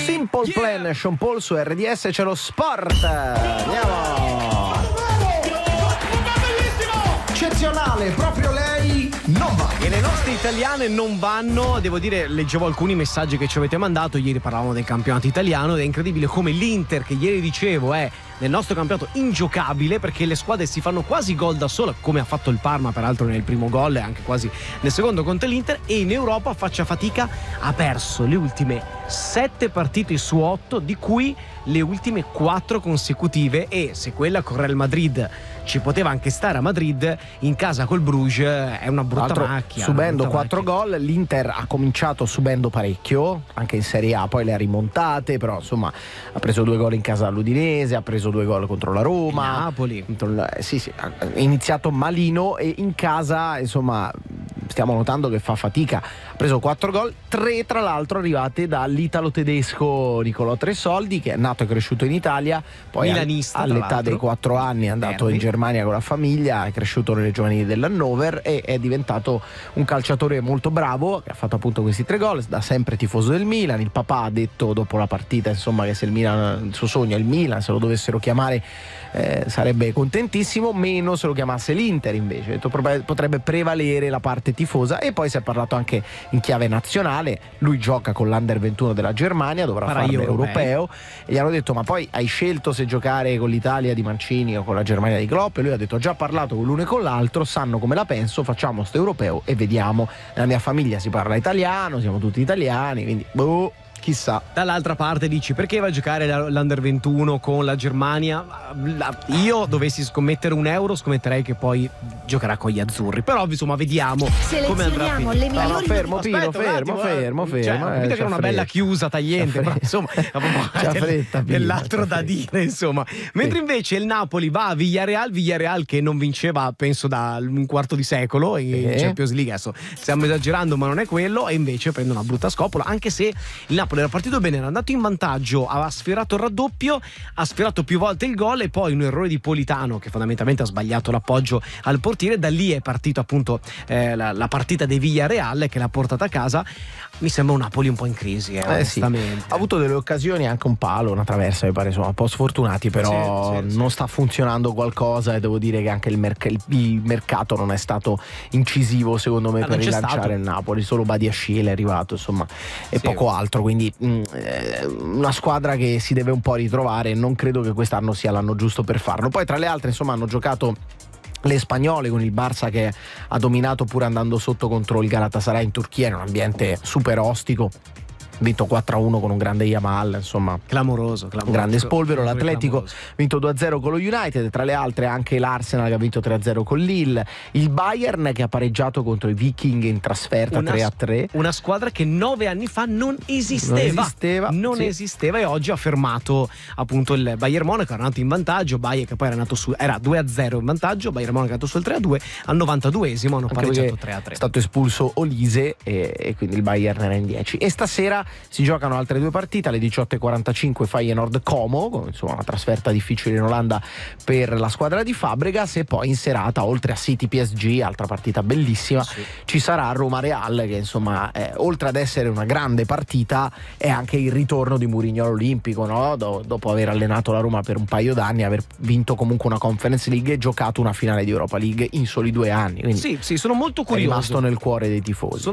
Simple Plan, Sean Paul su RDS, c'è lo sport. Andiamo. Eccezionale, proprio lei non va. E le nostre italiane non vanno, devo dire, leggevo alcuni messaggi che ci avete mandato, ieri parlavamo del campionato italiano ed è incredibile come l'Inter, che ieri dicevo è nel nostro campionato ingiocabile perché le squadre si fanno quasi gol da sola, come ha fatto il Parma peraltro nel primo gol e anche quasi nel secondo contro l'Inter, e in Europa faccia fatica, ha perso le ultime 7 partite su 8, di cui le ultime 4 consecutive, e se quella con Real Madrid ci poteva anche stare a Madrid, in casa col Bruges è una brutta macchia. Subendo 4 gol, l'Inter ha cominciato subendo parecchio, anche in Serie A, poi le ha rimontate, però insomma ha preso 2 gol in casa all'Udinese, ha preso 2 gol contro la Roma, Napoli. Sì, ha iniziato malino e in casa insomma stiamo notando che fa fatica. Ha preso 4 gol, 3 tra l'altro arrivate dall'italo tedesco Nicolò Tresoldi, che è nato e cresciuto in Italia, poi milanista, all'età dei 4 anni è andato in Germania con la famiglia, è cresciuto nelle giovanili dell'Hannover e è diventato un calciatore molto bravo, che ha fatto appunto questi 3 gol, da sempre tifoso del Milan. Il papà ha detto dopo la partita insomma che se il Milan, il suo sogno è il Milan, se lo dovessero chiamare sarebbe contentissimo, meno se lo chiamasse l'Inter invece. Ha detto, potrebbe prevalere la parte tifosa. E poi si è parlato anche in chiave nazionale, lui gioca con l'Under 21 della Germania, dovrà fare l'europeo, e gli hanno detto ma poi hai scelto se giocare con l'Italia di Mancini o con la Germania di Klopp, e lui ha detto ho già parlato con l'uno e con l'altro, sanno come la penso, facciamo sto europeo e vediamo. Nella mia famiglia si parla italiano, siamo tutti italiani, quindi chissà. Dall'altra parte dici perché va a giocare l'Under 21 con la Germania? Io dovessi scommettere €1, scommetterei che poi giocherà con gli azzurri, però insomma vediamo come andrà a finire. Le migliori. Fermo Cioè, ho capito che era una bella chiusa tagliente, però insomma c'è dell'altro da dire insomma. Mentre invece il Napoli va a Villarreal che non vinceva penso da un quarto di secolo in Champions League, adesso stiamo esagerando ma non è quello, e invece prende una brutta scopola, anche se il Napoli era partito bene, era andato in vantaggio, aveva sfiorato il raddoppio, ha sfiorato più volte il gol e poi un errore di Politano che fondamentalmente ha sbagliato l'appoggio al portiere. Da lì è partito appunto la partita dei Villarreal che l'ha portata a casa. Mi sembra un Napoli un po' in crisi, onestamente. Sì. Ha avuto delle occasioni, anche un palo, una traversa, mi pare, insomma, un po' sfortunati, però non sta funzionando qualcosa, e devo dire che anche il mercato non è stato incisivo secondo me per rilanciare il Napoli. Solo Badiashile è arrivato, insomma, e poco altro, quindi una squadra che si deve un po' ritrovare. Non credo che quest'anno sia l'anno giusto per farlo. Poi tra le altre insomma hanno giocato le spagnole con il Barça che ha dominato pur andando sotto contro il Galatasaray in Turchia, in un ambiente super ostico, vinto 4-1 con un grande Yamal, insomma clamoroso. Grande spolvero. L'Atletico ha vinto 2-0 con lo United, tra le altre anche l'Arsenal che ha vinto 3-0 con Lille, il Bayern che ha pareggiato contro i Viking in trasferta 3-3, una squadra che 9 anni fa non esisteva e oggi ha fermato appunto il Bayern Monaco, era nato in vantaggio, Bayern che poi era 2-0 in vantaggio, Bayern Monaco è andato sul 3-2, al 92esimo hanno pareggiato 3-3. È stato espulso Olise e quindi il Bayern era in 10. E stasera si giocano altre 2 partite alle 18:45, Feyenoord Como, insomma una trasferta difficile in Olanda per la squadra di Fabregas, e poi in serata oltre a City PSG, altra partita bellissima, ci sarà Roma Real che insomma oltre ad essere una grande partita è anche il ritorno di Mourinho all'Olimpico, no? Dopo aver allenato la Roma per un paio d'anni, aver vinto comunque una Conference League e giocato una finale di Europa League in soli 2 anni, quindi sì, sono molto curioso, è rimasto nel cuore dei tifosi.